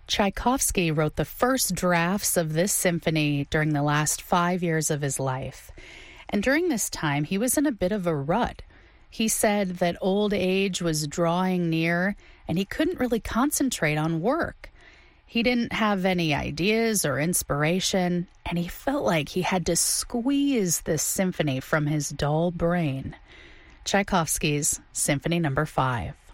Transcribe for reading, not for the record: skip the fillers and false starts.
Tchaikovsky wrote the first drafts of this symphony during the last 5 years of his life. And during this time, he was in a bit of a rut. He said that old age was drawing near and he couldn't really concentrate on work. He didn't have any ideas or inspiration, and he felt like he had to squeeze this symphony from his dull brain. Tchaikovsky's Symphony No. 5.